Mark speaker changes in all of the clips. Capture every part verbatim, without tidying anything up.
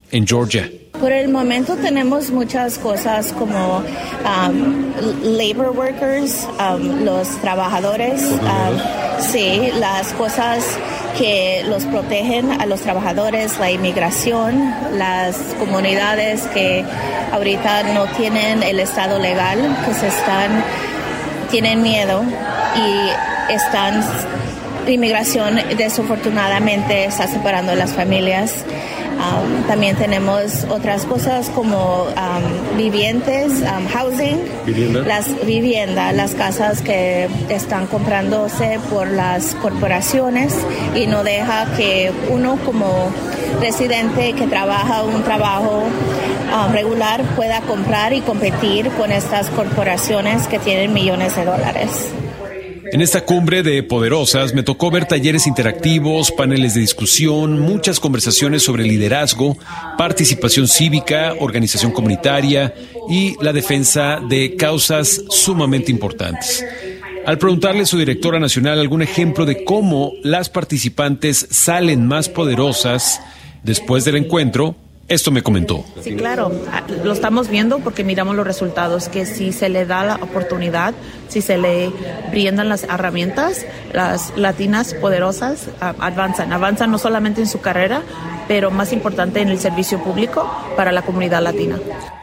Speaker 1: en Georgia.
Speaker 2: Por el momento tenemos muchas cosas como um, labor workers, um, los trabajadores, um, sí, las cosas que los protegen a los trabajadores, la inmigración, las comunidades que ahorita no tienen el estado legal, que se están, tienen miedo y están, la inmigración desafortunadamente está separando a las familias. Um, también tenemos otras cosas como um, vivientes, um, housing, ¿Vivienda? las viviendas, las casas que están comprándose por las corporaciones y no deja que uno como residente que trabaja un trabajo um, regular pueda comprar y competir con estas corporaciones que tienen millones de dólares.
Speaker 1: En esta cumbre de Poderosas me tocó ver talleres interactivos, paneles de discusión, muchas conversaciones sobre liderazgo, participación cívica, organización comunitaria y la defensa de causas sumamente importantes. Al preguntarle a su directora nacional algún ejemplo de cómo las participantes salen más poderosas después del encuentro, esto me comentó.
Speaker 3: Sí, claro, lo estamos viendo porque miramos los resultados, que si se le da la oportunidad, si se le brindan las herramientas, las latinas poderosas uh, avanzan, avanzan no solamente en su carrera, pero más importante en el servicio público para la comunidad latina.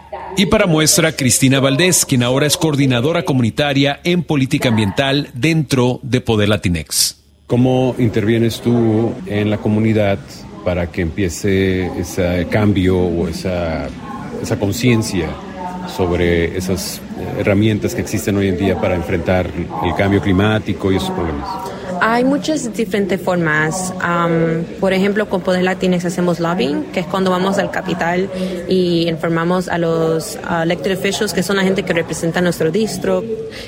Speaker 1: Y para muestra, Cristina Valdés, quien ahora es coordinadora comunitaria en política ambiental dentro de Poder Latinex.
Speaker 4: ¿Cómo intervienes tú en la comunidad para que empiece ese cambio o esa, esa conciencia sobre esas herramientas que existen hoy en día para enfrentar el cambio climático y esos problemas?
Speaker 5: Hay muchas diferentes formas. Um, por ejemplo, con Poder Latinex hacemos lobbying, que es cuando vamos al capital y informamos a los uh, elected officials, que son la gente que representa nuestro distrito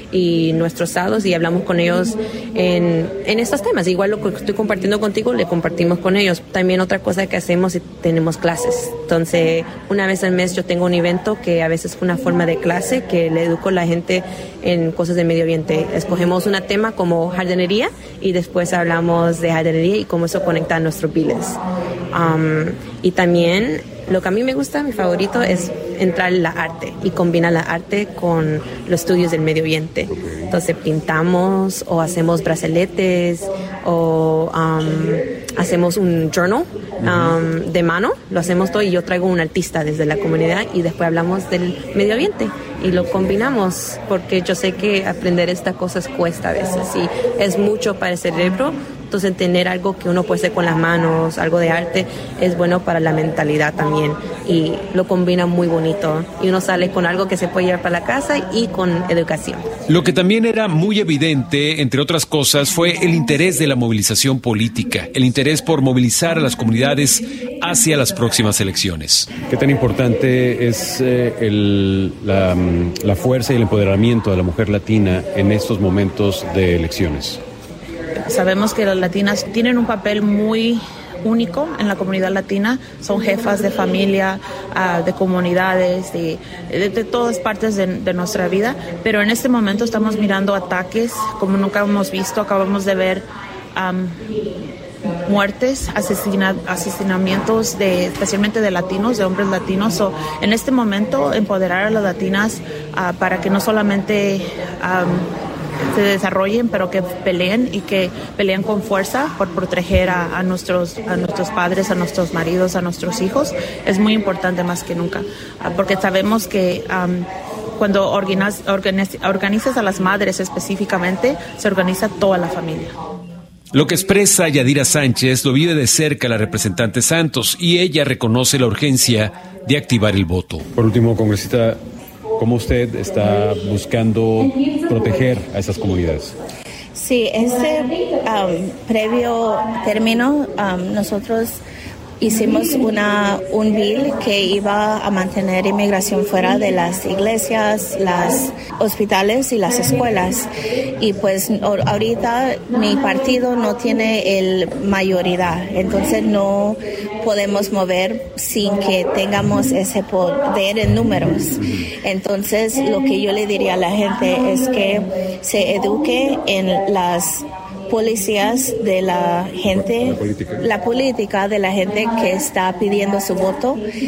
Speaker 5: y nuestros estados, y hablamos con ellos en, en estos temas. Igual lo que estoy compartiendo contigo, le compartimos con ellos. También otra cosa que hacemos es tenemos clases. Entonces, una vez al mes yo tengo un evento que a veces es una forma de clase que le educo a la gente en cosas de medio ambiente. Escogemos un tema como jardinería y después hablamos de jardinería y cómo eso conecta a nuestros biles. Um, y también lo que a mí me gusta, mi favorito, es entrar en la arte y combinar la arte con los estudios del medio ambiente. Entonces pintamos o hacemos brazaletes o um, hacemos un journal um, de mano, lo hacemos todo y yo traigo un artista desde la comunidad y después hablamos del medio ambiente y lo combinamos porque yo sé que aprender estas cosas cuesta a veces y es mucho para el cerebro. Entonces tener algo que uno puede hacer con las manos, algo de arte, es bueno para la mentalidad también y lo combina muy bonito y uno sale con algo que se puede llevar para la casa y con educación.
Speaker 1: Lo que también era muy evidente, entre otras cosas, fue el interés de la movilización política, el interés por movilizar a las comunidades hacia las próximas elecciones.
Speaker 4: ¿Qué tan importante es eh, el, la, la fuerza y el empoderamiento de la mujer latina en estos momentos de elecciones?
Speaker 3: Sabemos que las latinas tienen un papel muy único en la comunidad latina, son jefas de familia, uh, de comunidades, de, de, de todas partes de, de nuestra vida, pero en este momento estamos mirando ataques como nunca hemos visto, acabamos de ver um, muertes, asesina, asesinamientos de, especialmente de latinos, de hombres latinos. So, en este momento empoderar a las latinas uh, para que no solamente um, se desarrollen, pero que peleen y que peleen con fuerza por proteger a, a, nuestros, a nuestros padres, a nuestros maridos, a nuestros hijos, es muy importante más que nunca, porque sabemos que um, cuando organiz, organiz, organizas a las madres específicamente, se organiza toda la familia.
Speaker 1: Lo que expresa Yadira Sánchez lo vive de cerca la representante Santos y ella reconoce la urgencia de activar el voto.
Speaker 4: Por último, congresista, ¿cómo usted está buscando proteger a esas comunidades?
Speaker 2: Sí, este um, previo término, um, nosotros hicimos una, un bill que iba a mantener inmigración fuera de las iglesias, los hospitales y las escuelas. Y pues ahorita mi partido no tiene el mayoría, entonces no podemos mover sin que tengamos ese poder en números. Entonces lo que yo le diría a la gente es que se eduque en las policías de la gente, la política. la política de la gente que está pidiendo su voto